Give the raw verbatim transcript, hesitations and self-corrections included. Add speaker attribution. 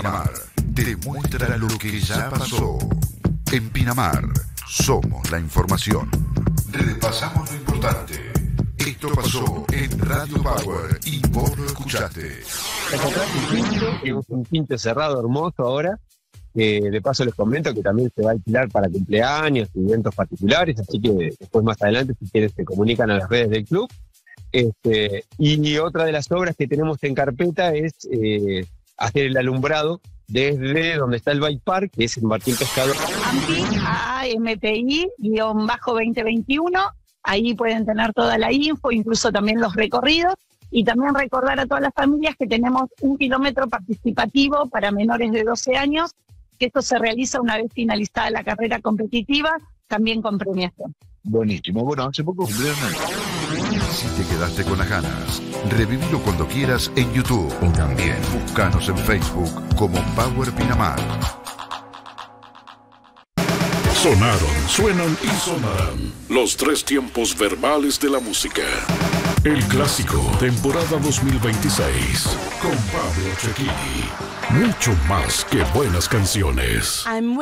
Speaker 1: Pinamar te muestra lo que ya pasó. En Pinamar somos la información. Repasamos lo importante. Esto pasó en Radio Power y vos lo escuchaste.
Speaker 2: Tenemos un quinto cerrado hermoso ahora. Eh, de paso les comento que también se va a alquilar para cumpleaños y eventos particulares, así que después más adelante, si quieres, se comunican a las redes del club. Este, y otra de las obras que tenemos en carpeta es eh, hacer el alumbrado desde donde está el Bike Park, que es en Martín Pescador.
Speaker 3: A M P I veinte veintiuno, ahí pueden tener toda la info, incluso también los recorridos, y también recordar a todas las familias que tenemos un kilómetro participativo para menores de doce años, que esto se realiza una vez finalizada la carrera competitiva, también con premiación.
Speaker 4: Buenísimo. Bueno, hace poco cumplieron el...
Speaker 1: Si te quedaste con las ganas, revivilo cuando quieras en YouTube o también búscanos en Facebook como Power Pinamar.
Speaker 5: Sonaron, suenan y sonarán los tres tiempos verbales de la música. El clásico, temporada dos mil veintiséis, con Pablo Cecchini. Mucho más que buenas canciones.